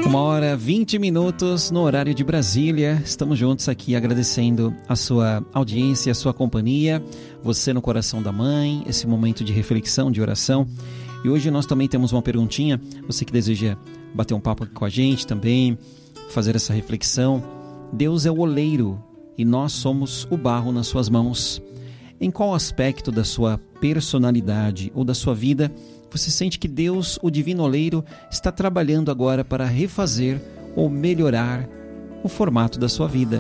1h20 no horário de Brasília. Estamos juntos aqui agradecendo a sua audiência, a sua companhia, você no coração da mãe, esse momento de reflexão, de oração. E hoje nós também temos uma perguntinha, você que deseja bater um papo aqui com a gente também, fazer essa reflexão. Deus é o oleiro e nós somos o barro nas suas mãos. Em qual aspecto da sua personalidade ou da sua vida você sente que Deus, o divino oleiro, está trabalhando agora para refazer ou melhorar o formato da sua vida?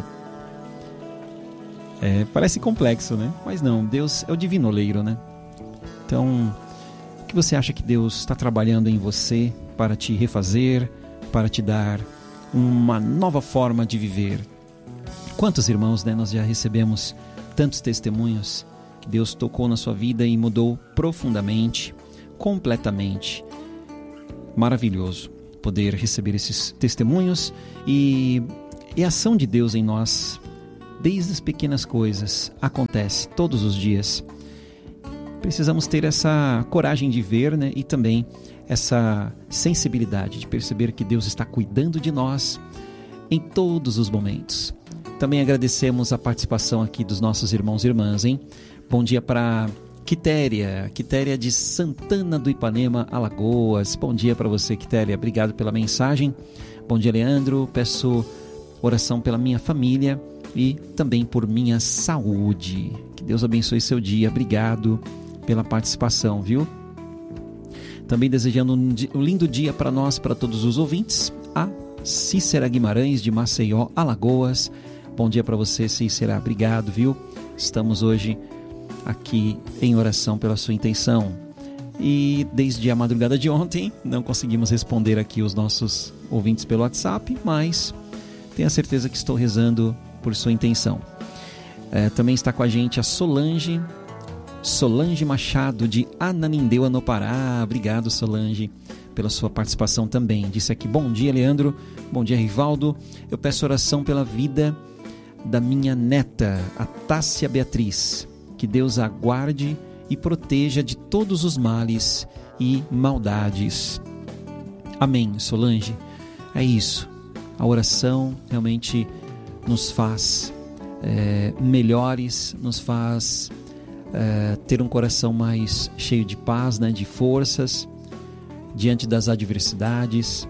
Parece complexo, né? Mas não, Deus é o divino oleiro, né? Então, o que você acha que Deus está trabalhando em você para te refazer, para te dar uma nova forma de viver? Quantos irmãos, né, nós já recebemos tantos testemunhos que Deus tocou na sua vida e mudou profundamente, completamente. Maravilhoso poder receber esses testemunhos e a ação de Deus em nós, desde as pequenas coisas, acontece todos os dias. Precisamos ter essa coragem de ver, né? E também essa sensibilidade de perceber que Deus está cuidando de nós em todos os momentos. Também agradecemos a participação aqui dos nossos irmãos e irmãs, hein? Bom dia para Quitéria de Santana do Ipanema, Alagoas. Bom dia para você, Quitéria. Obrigado pela mensagem. Bom dia, Leandro. Peço oração pela minha família e também por minha saúde. Que Deus abençoe seu dia. Obrigado pela participação, viu? Também desejando um lindo dia para nós, para todos os ouvintes. A Cícera Guimarães de Maceió, Alagoas. Bom dia para você, Cícera. Obrigado, viu? Estamos hoje aqui em oração pela sua intenção. E desde a madrugada de ontem não conseguimos responder aqui os nossos ouvintes pelo WhatsApp, mas tenha certeza que estou rezando por sua intenção. Também está com a gente a Solange Machado de Ananindeua, no Pará. Obrigado, Solange, pela sua participação também. Disse aqui: bom dia, Leandro. Bom dia, Rivaldo. Eu peço oração pela vida da minha neta, a Tássia Beatriz. Que Deus a guarde e proteja de todos os males e maldades. Amém, Solange. É isso. A oração realmente nos faz melhores, nos faz ter um coração mais cheio de paz, né, de forças, diante das adversidades.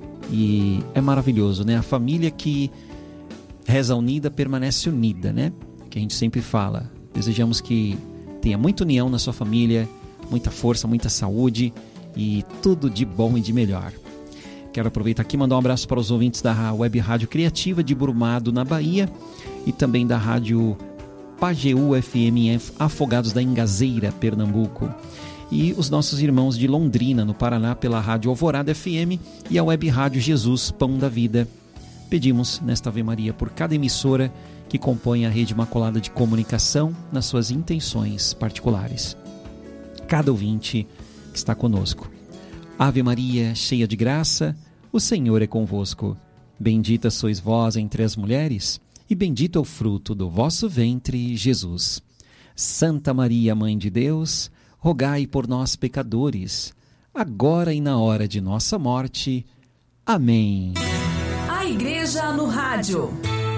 E é maravilhoso, né? A família que reza unida permanece unida, né? Que a gente sempre fala. Desejamos que tenha muita união na sua família, muita força, muita saúde e tudo de bom e de melhor. Quero aproveitar aqui e mandar um abraço para os ouvintes da Web Rádio Criativa de Brumado, na Bahia, e também da Rádio Pajeú FM em Afogados da Ingazeira, Pernambuco. E os nossos irmãos de Londrina, no Paraná, pela Rádio Alvorada FM e a Web Rádio Jesus, Pão da Vida. Pedimos nesta Ave Maria por cada emissora que compõe a Rede Imaculada de Comunicação nas suas intenções particulares. Cada ouvinte que está conosco. Ave Maria, cheia de graça, o Senhor é convosco. Bendita sois vós entre as mulheres, e bendito é o fruto do vosso ventre, Jesus. Santa Maria, Mãe de Deus, rogai por nós, pecadores, agora e na hora de nossa morte. Amém. A Igreja no Rádio.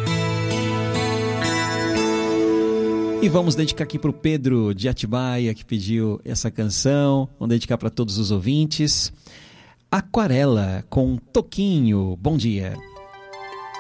E vamos dedicar aqui para o Pedro de Atibaia, que pediu essa canção. Vamos dedicar para todos os ouvintes. Aquarela com Toquinho. Bom dia.